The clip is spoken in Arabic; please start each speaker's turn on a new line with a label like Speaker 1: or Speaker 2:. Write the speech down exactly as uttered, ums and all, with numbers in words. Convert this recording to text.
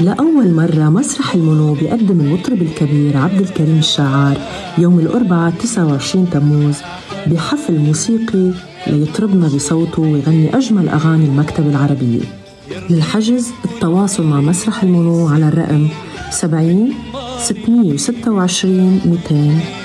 Speaker 1: لأول مرة مسرح المنو بيقدم المطرب الكبير عبد الكريم الشاعر يوم الأربعاء تسعة وعشرين تموز بحفل موسيقي ليطربنا بصوته ويغني أجمل أغاني المكتبة العربية. للحجز التواصل مع مسرح المنو على الرقم سبعين ستمية وستة وعشرين مئتين